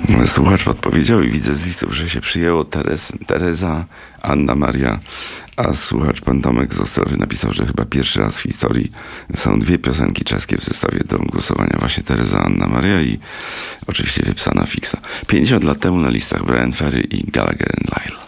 Słuchacz podpowiedział i widzę z listów, że się przyjęło Teresa, Anna Maria, a słuchacz pan Tomek z Ostrowy napisał, że chyba pierwszy raz w historii są dwie piosenki czeskie w zestawie do głosowania. Właśnie Teresa, Anna Maria i oczywiście wypsana fiksa. 50 lat temu na listach Brian Ferry i Gallagher and Lyle.